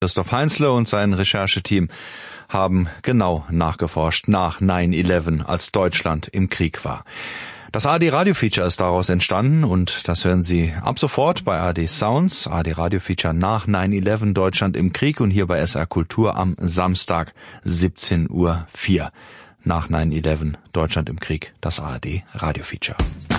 Christoph Heinzle und sein Rechercheteam haben genau nachgeforscht nach 9/11, als Deutschland im Krieg war. Das ARD-Radio-Feature ist daraus entstanden und das hören Sie ab sofort bei ARD Sounds, ARD-Radio-Feature nach 9/11 Deutschland im Krieg und hier bei SR Kultur am Samstag 17:04 Nach 9/11 Deutschland im Krieg, das ARD-Radio-Feature.